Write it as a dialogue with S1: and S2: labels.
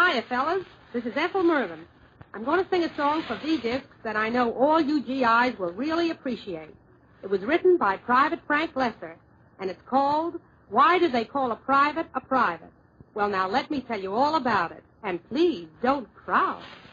S1: Hiya, fellas. This is Ethel Mervyn. I'm going to sing a song for V-Discs that I know all you GIs will really appreciate. It was written by Private Frank Lesser, and it's called Why Do They Call a Private a Private? Well, now, let me tell you all about it. And please, don't crowd.